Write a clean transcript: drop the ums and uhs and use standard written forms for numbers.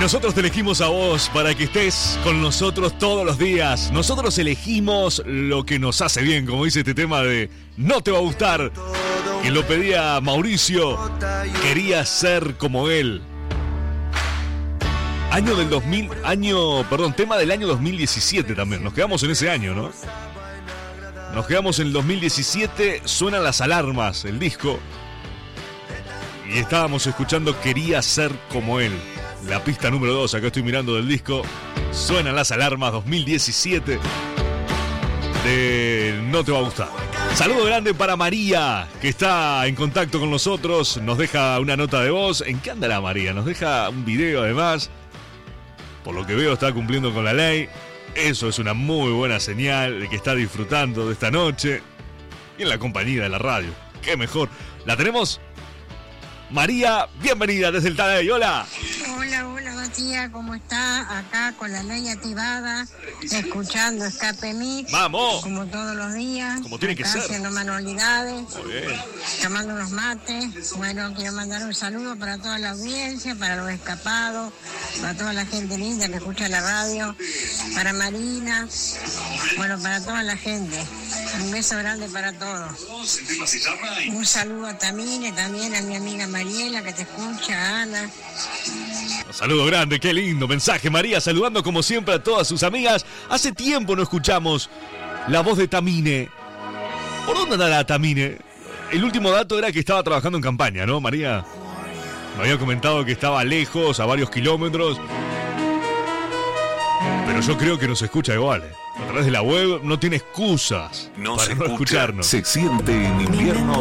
nosotros te elegimos a vos para que estés con nosotros todos los días. Nosotros elegimos lo que nos hace bien, como dice este tema de No te va a gustar, que lo pedía Mauricio, quería ser como él. Tema del año 2017 también. Nos quedamos en ese año, ¿no? Nos quedamos en el 2017, suenan las alarmas, el disco. Y estábamos escuchando Quería ser como él. La pista número 2, acá estoy mirando del disco. Suenan las alarmas 2017 de No te va a gustar. Saludo grande para María, que está en contacto con nosotros. Nos deja una nota de voz. ¿En qué andará María? Nos deja un video además. Por lo que veo está cumpliendo con la ley. Eso es una muy buena señal de que está disfrutando de esta noche. Y en la compañía de la radio. ¡Qué mejor! ¿La tenemos? María, bienvenida desde el Tadey. ¡Hola! Hola, Matías, ¿cómo está? Acá con la ley activada, escuchando Escape Mix. ¡Vamos! Como todos los días. Como tiene que ser. Haciendo manualidades. Muy bien. Tomando unos mates. Bueno, quiero mandar un saludo para toda la audiencia, para los escapados, para toda la gente linda que escucha la radio, para Marina, bueno, para toda la gente. Un beso grande para todos. Un saludo a Tamine, también a mi amiga Mariela que te escucha, a Ana. Un saludo grande, qué lindo mensaje, María, saludando como siempre a todas sus amigas. Hace tiempo no escuchamos la voz de Tamine. ¿Por dónde andará Tamine? El último dato era que estaba trabajando en campaña, ¿no, María? Me había comentado que estaba lejos, a varios kilómetros. Pero yo creo que nos escucha igual. A través de la web no tiene excusas para no escucharnos. Se siente en invierno